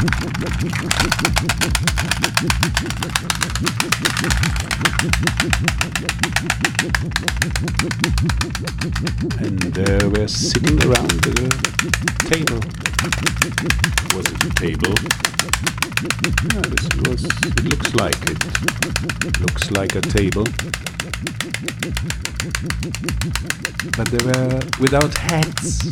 And we're sitting around the table. Was it a table? No, it looks like it. It looks like a table. But they were without hats.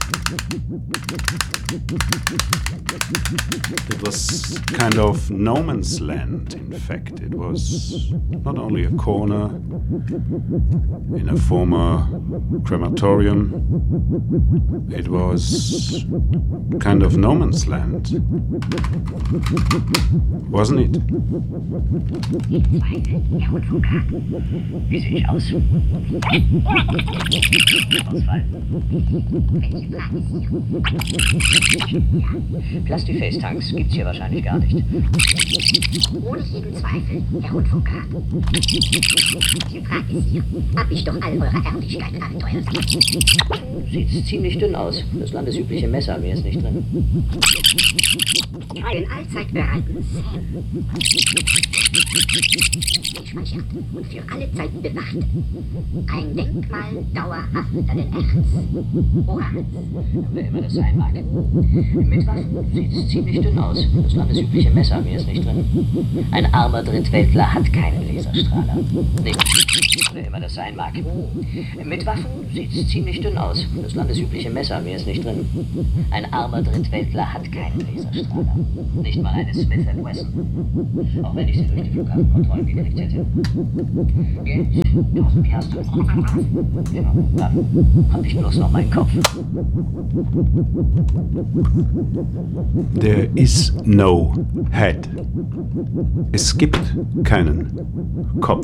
It was kind of no man's land, in fact. It was not only a corner in a former crematorium, it was kind of no man's land. Wasn't it? Wie sehe ich aus? Plastiface-Tanks gibt's hier wahrscheinlich gar nicht. Ohne jeden Zweifel, Herr Rundfunker. Die Frage ist hier, hab ich doch all eure Ehrlichkeit abenteuert. Sieht ziemlich dünn aus. Das landesübliche Messer mir ist nicht drin. Einen allzeit bereiten Menschmannschaft und für alle Zeiten bewacht. Ein Denkmal dauerhaft an den Erz. Oha. Wer immer das sein mag. Mit Waffen sieht's ziemlich dünn aus. Das landesübliche Messer mir ist nicht drin. Ein armer Drittweltler hat keinen Laserstrahler. Nee. Wer immer das sein mag. Mit Waffen sieht's ziemlich dünn aus. Das landesübliche Messer mir ist nicht drin. Ein armer Drittweltler hat keinen Laserstrahler. Nicht mal eine Smith & Wesson. Auch wenn ich sie durch die Flughafenkontrollen gekriegt hätte. Geld, 1000 Piastres. Ja, dann hab ich bloß noch meinen Kopf. There is no head. Es gibt keinen Kopf.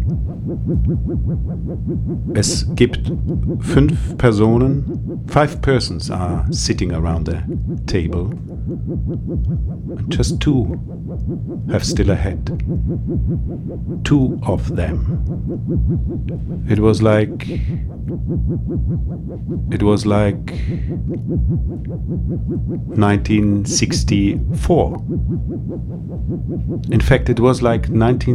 Es gibt 5 Personen. 5 persons are sitting around the table. And just 2 have still a head. 2 of them. It was like 1964. In fact, it was like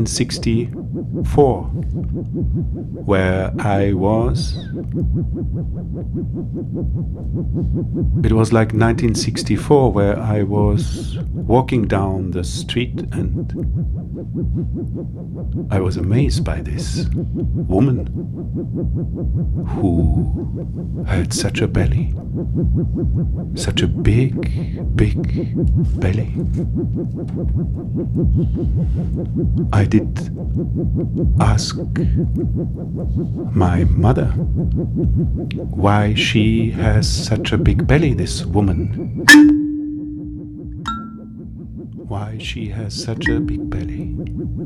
1964 where I was. It was like 1964 where I was walking down the street and I was amazed by this woman who had such a belly, such a big belly. I did ask my mother why she has such a big belly, this woman. Why she has such a big belly.